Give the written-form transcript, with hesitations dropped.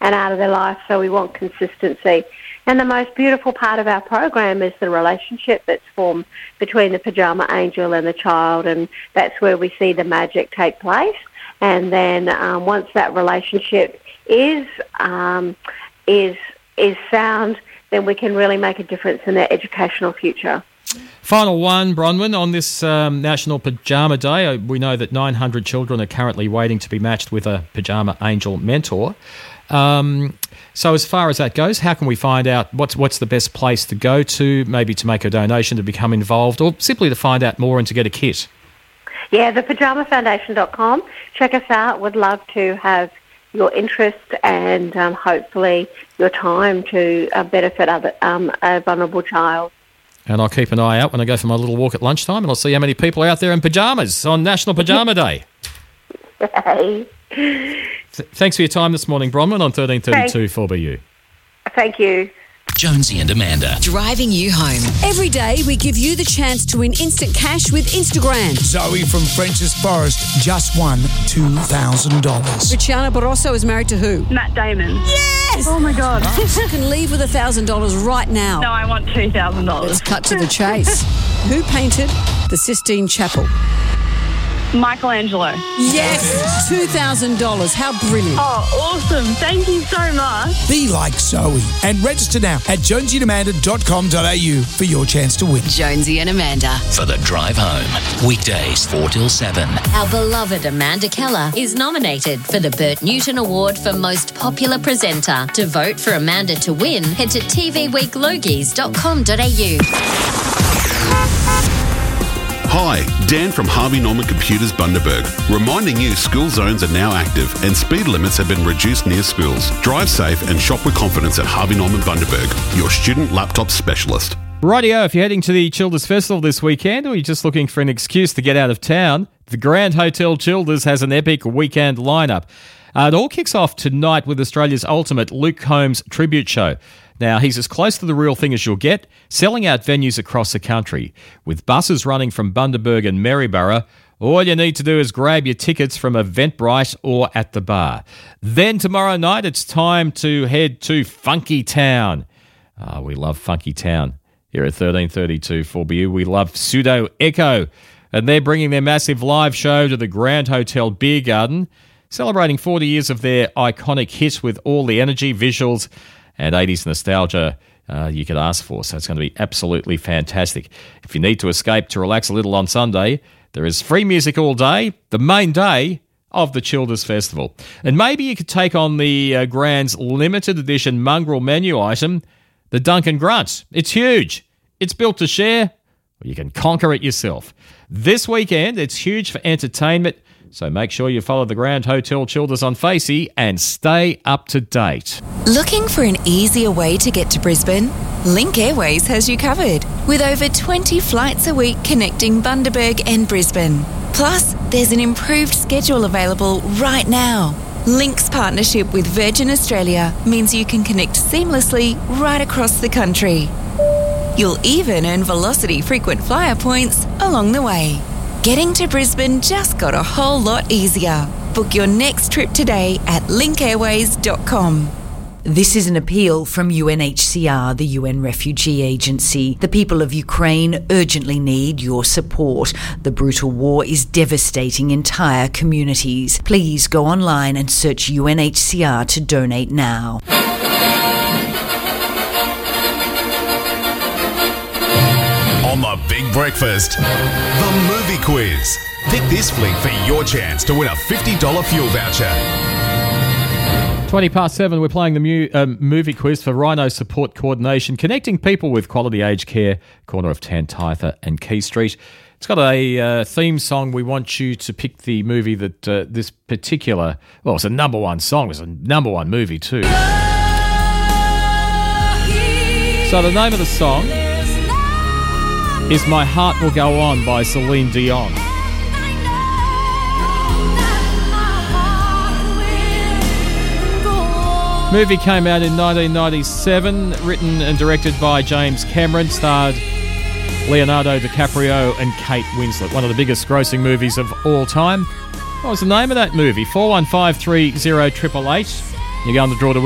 and out of their life, so we want consistency. And the most beautiful part of our program is the relationship that's formed between the pyjama angel and the child, and that's where we see the magic take place. And then once that relationship is sound, then we can really make a difference in their educational future. Final one, Bronwyn, on this National Pyjama Day. We know that 900 children are currently waiting to be matched with a pyjama angel mentor. So as far as that goes, how can we find out what's the best place to go to, maybe to make a donation, to become involved, or simply to find out more and to get a kit? Yeah, the pyjamafoundation.com. Check us out. Would love to have your interest and hopefully your time to benefit a vulnerable child. And I'll keep an eye out when I go for my little walk at lunchtime, and I'll see how many people are out there in pyjamas on National Pyjama Day. Hey. Thanks for your time this morning, Bronwyn, on 1332 4BU. Thank you. Jonesy and Amanda. Driving you home. Every day we give you the chance to win instant cash with Instagram. Zoe from French's Forest just won $2,000. Luciana Barroso is married to who? Matt Damon. Yes! Oh my God. You can leave with $1,000 right now. No, I want $2,000. Let's cut to the chase. Who painted the Sistine Chapel? Michelangelo. Yes! $2,000. How brilliant. Oh, awesome. Thank you so much. Be like Zoe and register now at jonesyandamanda.com.au for your chance to win. Jonesy and Amanda. For the drive home. Weekdays 4 till 7. Our beloved Amanda Keller is nominated for the Bert Newton Award for Most Popular Presenter. To vote for Amanda to win, head to tvweeklogies.com.au. Hi, Dan from Harvey Norman Computers Bundaberg, reminding you school zones are now active and speed limits have been reduced near schools. Drive safe and shop with confidence at Harvey Norman Bundaberg, your student laptop specialist. Rightio, if you're heading to the Childers Festival this weekend, or you're just looking for an excuse to get out of town, the Grand Hotel Childers has an epic weekend lineup. It all kicks off tonight with Australia's ultimate Luke Combs tribute show. Now, he's as close to the real thing as you'll get, selling out venues across the country. With buses running from Bundaberg and Maryborough, all you need to do is grab your tickets from Eventbrite or at the bar. Then tomorrow night, it's time to head to Funky Town. We love Funky Town here at 1332 4BU. We love Pseudo Echo, and they're bringing their massive live show to the Grand Hotel Beer Garden, celebrating 40 years of their iconic hit with all the energy, visuals, and 80s nostalgia you could ask for. So it's going to be absolutely fantastic. If you need to escape to relax a little on Sunday, there is free music all day, the main day of the Childers Festival. And maybe you could take on the Grand's limited edition mongrel menu item, the Duncan Grunt. It's huge. It's built to share, or you can conquer it yourself. This weekend, it's huge for entertainment, so make sure you follow the Grand Hotel Childers on Facey and stay up to date. Looking for an easier way to get to Brisbane? Link Airways has you covered, with over 20 flights a week connecting Bundaberg and Brisbane. Plus, there's an improved schedule available right now. Link's partnership with Virgin Australia means you can connect seamlessly right across the country. You'll even earn Velocity frequent flyer points along the way. Getting to Brisbane just got a whole lot easier. Book your next trip today at linkairways.com. This is an appeal from UNHCR, the UN Refugee Agency. The people of Ukraine urgently need your support. The brutal war is devastating entire communities. Please go online and search UNHCR to donate now. On the Big Breakfast, the movie quiz. Pick this flick for your chance to win a $50 fuel voucher. 7:20, we're playing the movie quiz for Rhino Support Coordination, connecting people with quality aged care, corner of Tantitha and Key Street. It's got a theme song. We want you to pick the movie that this particular, well, it's a number one song. It's a number one movie too. So the name of the song is My Heart Will Go On by Celine Dion. Movie came out in 1997, written and directed by James Cameron, starred Leonardo DiCaprio and Kate Winslet. One of the biggest grossing movies of all time. What was the name of that movie? 41530888. You're going to draw to